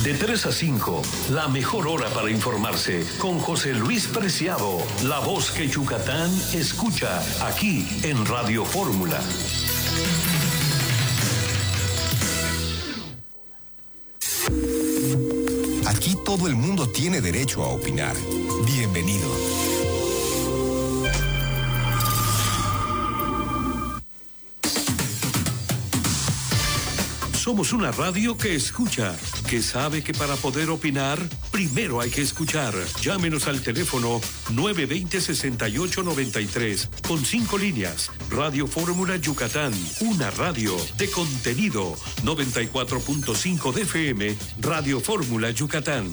De 3 a 5, la mejor hora para informarse con José Luis Preciado, la voz que Yucatán escucha aquí en Radio Fórmula. Aquí todo el mundo tiene derecho a opinar. Bienvenido. Somos una radio que escucha, que sabe que para poder opinar, primero hay que escuchar. Llámenos al teléfono 920-6893, con 5 líneas. Radio Fórmula Yucatán, una radio de contenido. 94.5 de FM, Radio Fórmula Yucatán.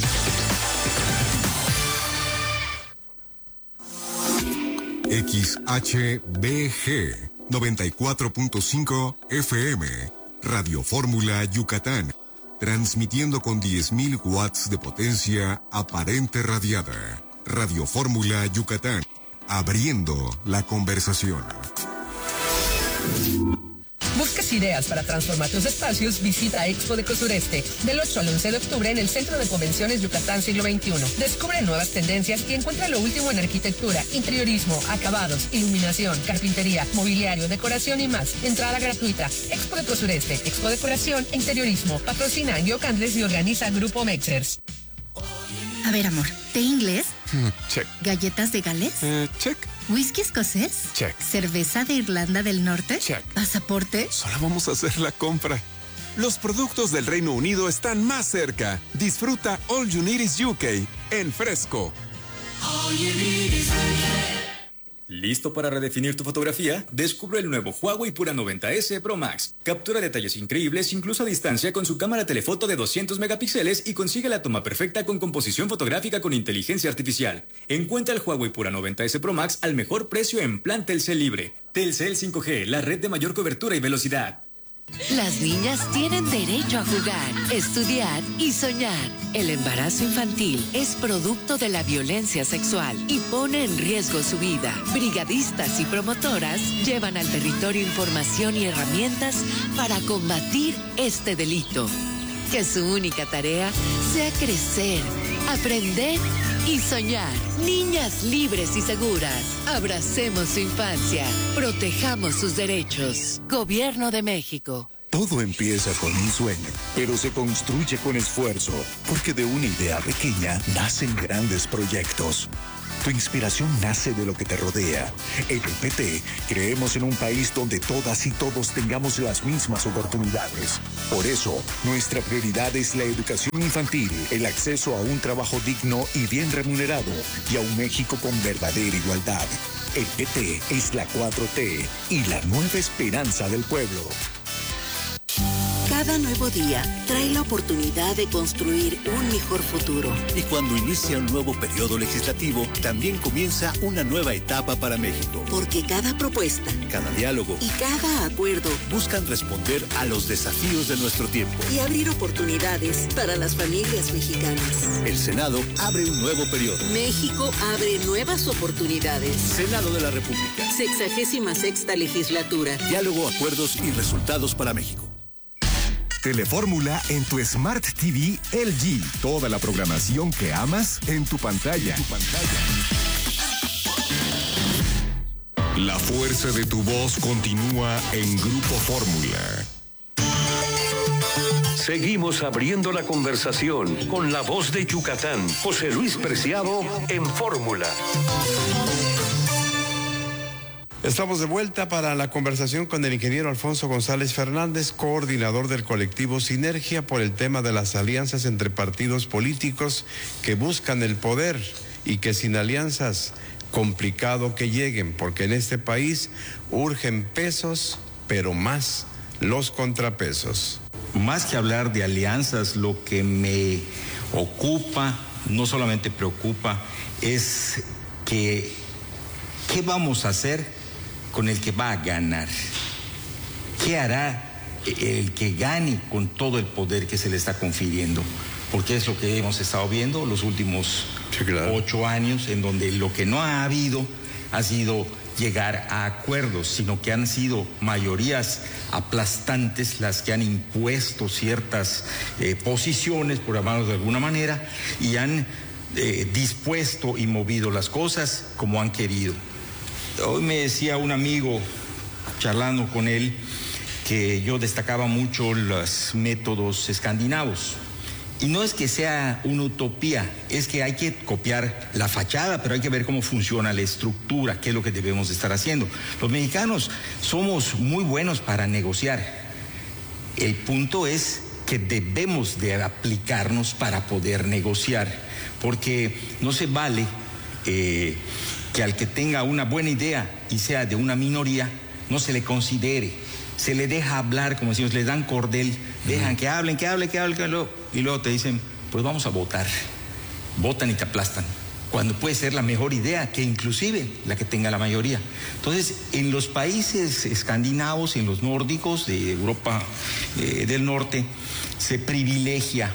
XHBG 94.5 FM, Radio Fórmula Yucatán, transmitiendo con 10.000 watts de potencia aparente radiada. Radio Fórmula Yucatán, abriendo la conversación. ¿Buscas ideas para transformar tus espacios? Visita Expo Deco Sureste del 8 al 11 de octubre en el Centro de Convenciones Yucatán Siglo XXI. Descubre nuevas tendencias y encuentra lo último en arquitectura, interiorismo, acabados, iluminación, carpintería, mobiliario, decoración y más. Entrada gratuita. Expo Deco Sureste, Expo Decoración e Interiorismo. Patrocina Yocandes y organiza Grupo Mexers. A ver, amor, ¿té inglés? Check. ¿Galletas de Gales? Check. ¿Whisky escocés? Check. ¿Cerveza de Irlanda del Norte? Check. ¿Pasaporte? Solo vamos a hacer la compra. Los productos del Reino Unido están más cerca. Disfruta All You Need is UK en Fresco. All you need is UK. ¿Listo para redefinir tu fotografía? Descubre el nuevo Huawei Pura 90S Pro Max. Captura detalles increíbles incluso a distancia con su cámara telefoto de 200 megapíxeles y consigue la toma perfecta con composición fotográfica con inteligencia artificial. Encuentra el Huawei Pura 90S Pro Max al mejor precio en plan Telcel Libre. Telcel 5G, la red de mayor cobertura y velocidad. Las niñas tienen derecho a jugar, estudiar y soñar. El embarazo infantil es producto de la violencia sexual y pone en riesgo su vida. Brigadistas y promotoras llevan al territorio información y herramientas para combatir este delito. Que su única tarea sea crecer, aprender y soñar. Niñas libres y seguras. Abracemos su infancia. Protejamos sus derechos. Gobierno de México. Todo empieza con un sueño, pero se construye con esfuerzo, porque de una idea pequeña nacen grandes proyectos. Tu inspiración nace de lo que te rodea. En el PT creemos en un país donde todas y todos tengamos las mismas oportunidades. Por eso, nuestra prioridad es la educación infantil, el acceso a un trabajo digno y bien remunerado, y a un México con verdadera igualdad. El PT es la 4T y la nueva esperanza del pueblo. Cada nuevo día trae la oportunidad de construir un mejor futuro. Y cuando inicia un nuevo periodo legislativo, también comienza una nueva etapa para México. Porque cada propuesta, cada diálogo y cada acuerdo buscan responder a los desafíos de nuestro tiempo y abrir oportunidades para las familias mexicanas. El Senado abre un nuevo periodo. México abre nuevas oportunidades. Senado de la República. 66ª legislatura. Diálogo, acuerdos y resultados para México. Telefórmula en tu Smart TV LG. Toda la programación que amas en tu pantalla. La fuerza de tu voz continúa en Grupo Fórmula. Seguimos abriendo la conversación con la voz de Yucatán, José Luis Preciado en Fórmula. Estamos de vuelta para la conversación con el ingeniero Alfonso González Fernández, coordinador del colectivo Sinergia, por el tema de las alianzas entre partidos políticos que buscan el poder y que sin alianzas complicado que lleguen, porque en este país urgen pesos, pero más los contrapesos. Más que hablar de alianzas, lo que me ocupa, no solamente preocupa, es que ¿qué vamos a hacer con el que va a ganar? ¿Qué hará el que gane con todo el poder que se le está confiriendo? Porque es lo que hemos estado viendo los últimos 8 años, en donde lo que no ha habido ha sido llegar a acuerdos, sino que han sido mayorías aplastantes las que han impuesto ciertas posiciones, por llamarlo de alguna manera, y han dispuesto y movido las cosas como han querido. Hoy me decía un amigo, charlando con él, que yo destacaba mucho los métodos escandinavos. Y no es que sea una utopía, es que hay que copiar la fachada, pero hay que ver cómo funciona la estructura, qué es lo que debemos de estar haciendo. Los mexicanos somos muy buenos para negociar. El punto es que debemos de aplicarnos para poder negociar, porque no se vale que al que tenga una buena idea y sea de una minoría, no se le considere. Se le deja hablar, como decimos, le dan cordel, dejan que hablen, y luego te dicen, pues vamos a votar. Votan y te aplastan, cuando puede ser la mejor idea que inclusive la que tenga la mayoría. Entonces, en los países escandinavos, en los nórdicos de Europa del Norte, se privilegia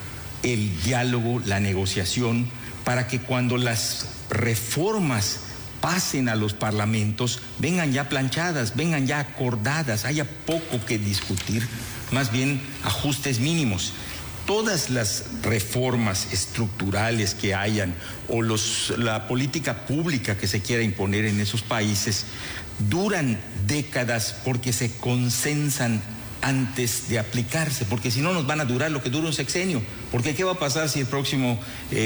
el diálogo, la negociación, para que cuando las reformas pasen a los parlamentos, vengan ya planchadas, vengan ya acordadas, haya poco que discutir, más bien ajustes mínimos. Todas las reformas estructurales que hayan o la política pública que se quiera imponer en esos países duran décadas porque se consensan antes de aplicarse, porque si no nos van a durar lo que dura un sexenio. Porque ¿qué va a pasar si el próximo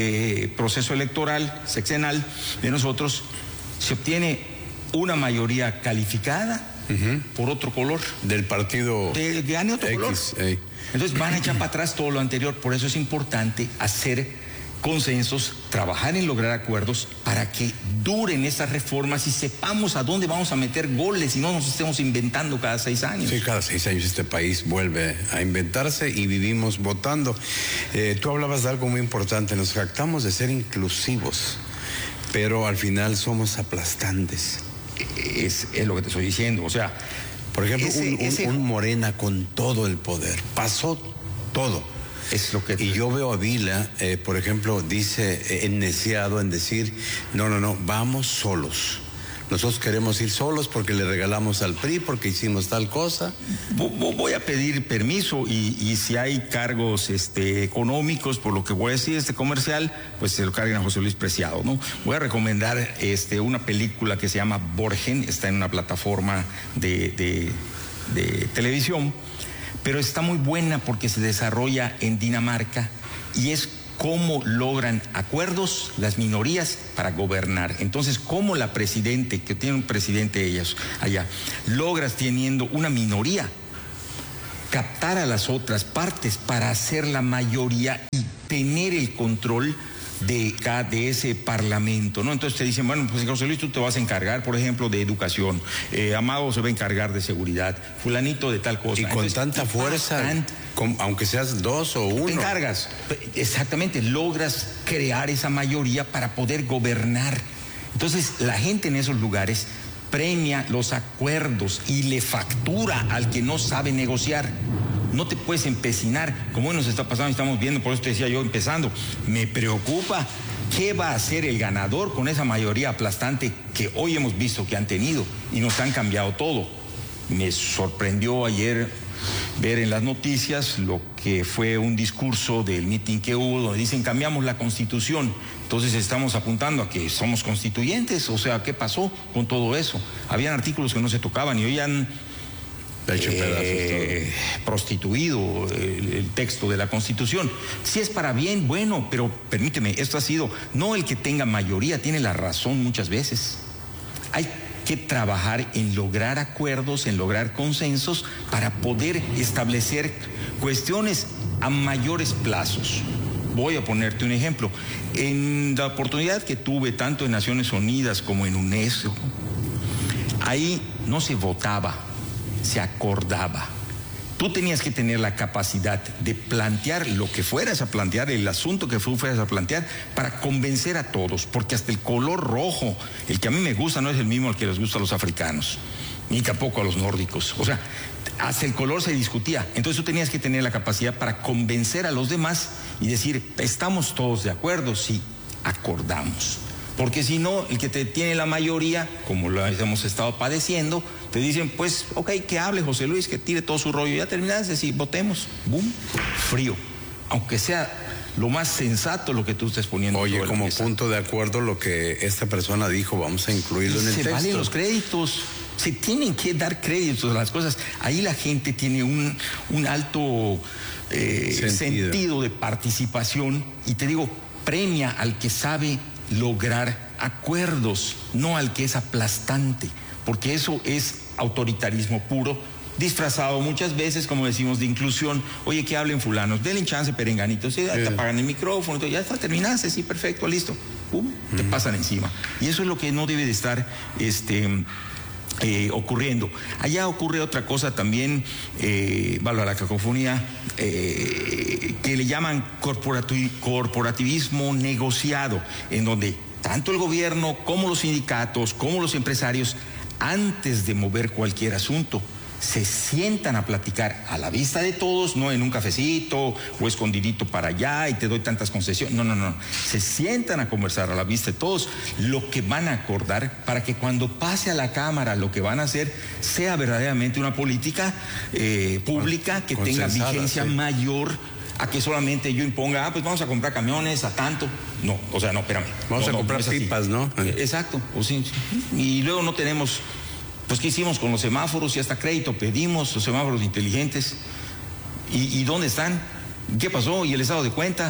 proceso electoral sexenal de nosotros se obtiene una mayoría calificada por otro color? Del partido gane otro color. Entonces van a echar para atrás todo lo anterior. Por eso es importante hacer consensos, trabajar en lograr acuerdos para que duren esas reformas y sepamos a dónde vamos a meter goles y no nos estemos inventando cada 6 años. Sí, cada 6 años este país vuelve a inventarse y vivimos votando. Tú hablabas de algo muy importante, nos jactamos de ser inclusivos, pero al final somos aplastantes. Es lo que te estoy diciendo, o sea, por ejemplo, un Morena con todo el poder, pasó todo. Es lo que... Y yo veo a Vila, por ejemplo, dice, enneciado en decir, no, vamos solos. Nosotros queremos ir solos porque le regalamos al PRI, porque hicimos tal cosa. Voy a pedir permiso y si hay cargos económicos por lo que voy a decir comercial, pues se lo carguen a José Luis Preciado, ¿no? Voy a recomendar una película que se llama Borgen, está en una plataforma de televisión, pero está muy buena porque se desarrolla en Dinamarca y es cómo logran acuerdos las minorías para gobernar. Entonces, cómo la presidente, que tiene un presidente ellos allá, logras teniendo una minoría captar a las otras partes para hacer la mayoría y tener el control de ese parlamento, ¿no? Entonces te dicen, bueno, pues José Luis, tú te vas a encargar, por ejemplo, de educación, Amado se va a encargar de seguridad, fulanito de tal cosa. Y con tanta fuerza, aunque seas 2 o 1. Te encargas, exactamente, logras crear esa mayoría para poder gobernar. Entonces la gente en esos lugares premia los acuerdos y le factura al que no sabe negociar. No te puedes empecinar, como hoy nos está pasando y estamos viendo, por eso te decía yo empezando, me preocupa qué va a hacer el ganador con esa mayoría aplastante que hoy hemos visto que han tenido y nos han cambiado todo. Me sorprendió ayer ver en las noticias lo que fue un discurso del mitin que hubo donde dicen cambiamos la Constitución. Entonces estamos apuntando a que somos constituyentes, o sea, ¿qué pasó con todo eso? Habían artículos que no se tocaban y hoy han prostituido el texto de la Constitución. Si es para bien, bueno, pero permíteme, esto ha sido, no el que tenga mayoría tiene la razón muchas veces. Hay que trabajar en lograr acuerdos, en lograr consensos para poder establecer cuestiones a mayores plazos. Voy a ponerte un ejemplo. En la oportunidad que tuve tanto en Naciones Unidas como en UNESCO, ahí no se votaba, se acordaba. Tú tenías que tener la capacidad de plantear lo que fueras a plantear, el asunto que fueras a plantear, para convencer a todos, porque hasta el color rojo, el que a mí me gusta, no es el mismo al que les gusta a los africanos, ni tampoco a los nórdicos. O sea, hasta el color se discutía. Entonces tú tenías que tener la capacidad para convencer a los demás y decir, estamos todos de acuerdo, sí, acordamos. Porque si no, el que te tiene la mayoría, como lo hemos estado padeciendo, te dicen, pues, ok, que hable José Luis, que tire todo su rollo. Ya terminaste, sí, votemos. Boom, frío. Aunque sea lo más sensato lo que tú estés poniendo. Oye, como punto de acuerdo lo que esta persona dijo, vamos a incluirlo en el texto. Se valen los créditos. Se tienen que dar créditos a las cosas. Ahí la gente tiene un alto sentido de participación. Y te digo, premia al que sabe lograr acuerdos, no al que es aplastante, porque eso es autoritarismo puro, disfrazado muchas veces, como decimos, de inclusión. Oye, que hablen fulanos, denle chance, perenganitos, te apagan el micrófono, ya está, terminaste, sí, perfecto, listo, pum, te pasan encima. Y eso es lo que no debe de estar ocurriendo. Allá ocurre otra cosa también, valga la cacofonía, que le llaman corporativismo negociado, en donde tanto el gobierno como los sindicatos, como los empresarios, antes de mover cualquier asunto, se sientan a platicar a la vista de todos, no en un cafecito o escondidito para allá y te doy tantas concesiones. No. Se sientan a conversar a la vista de todos lo que van a acordar para que cuando pase a la Cámara lo que van a hacer sea verdaderamente una política pública que tenga vigencia mayor a que solamente yo imponga, pues vamos a comprar camiones a tanto. No, o sea, no, espérame. Vamos a comprar pipas, ¿no? Exacto. O sí. Y luego no tenemos... Pues, ¿qué hicimos con los semáforos? Y hasta crédito pedimos, los semáforos inteligentes. ¿Y dónde están? ¿Qué pasó? ¿Y el estado de cuenta?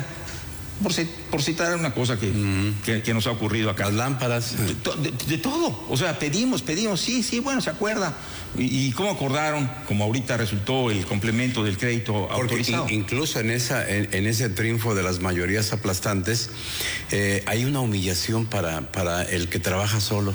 Por citar una cosa que nos ha ocurrido acá. Las lámparas. De todo. O sea, pedimos. Sí, bueno, se acuerda. ¿Y cómo acordaron? Como ahorita resultó el complemento del crédito autorizado. Porque incluso en ese triunfo de las mayorías aplastantes, hay una humillación para el que trabaja solo.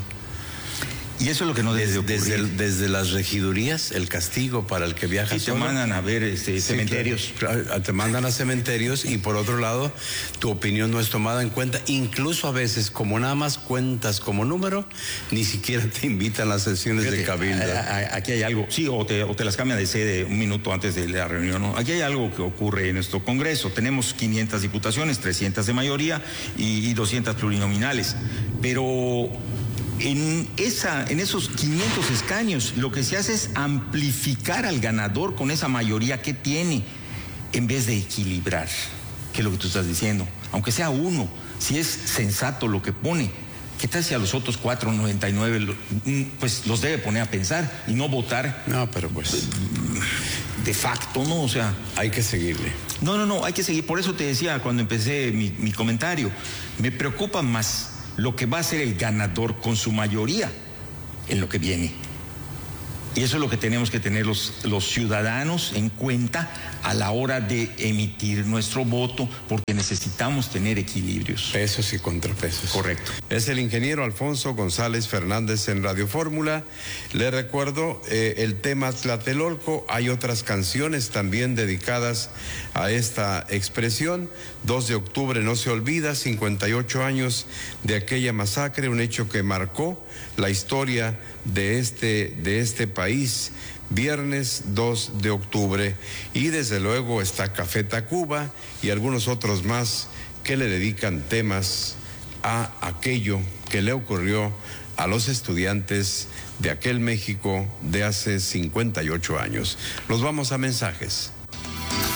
Y eso es lo que no debe de ocurrir. Desde las regidurías, el castigo para el que viaja solo. Te mandan a ver cementerios. Claro, te mandan a cementerios y por otro lado, tu opinión no es tomada en cuenta. Incluso a veces, como nada más cuentas como número, ni siquiera te invitan a las sesiones de cabildo. Aquí hay algo, sí, o te las cambian de sede un minuto antes de la reunión, ¿no? Aquí hay algo que ocurre en nuestro Congreso. Tenemos 500 diputaciones, 300 de mayoría y 200 plurinominales. Pero... En esos 500 escaños, lo que se hace es amplificar al ganador con esa mayoría que tiene, en vez de equilibrar, que es lo que tú estás diciendo. Aunque sea uno, si es sensato lo que pone, ¿qué tal si a los otros 499 pues los debe poner a pensar y no votar? No, pero pues... De facto, ¿no? O sea... Hay que seguirle. No, hay que seguir. Por eso te decía cuando empecé mi comentario, me preocupa más lo que va a ser el ganador con su mayoría en lo que viene. Y eso es lo que tenemos que tener los ciudadanos en cuenta a la hora de emitir nuestro voto, porque necesitamos tener equilibrios. Pesos y contrapesos. Correcto. Es el ingeniero Alfonso González Fernández en Radio Fórmula. Le recuerdo el tema Tlatelolco. Hay otras canciones también dedicadas a esta expresión. 2 de octubre no se olvida, 58 años de aquella masacre, un hecho que marcó la historia de este país. Viernes 2 de octubre, y desde luego está Café Tacuba y algunos otros más que le dedican temas a aquello que le ocurrió a los estudiantes de aquel México de hace 58 años. Nos vamos a mensajes.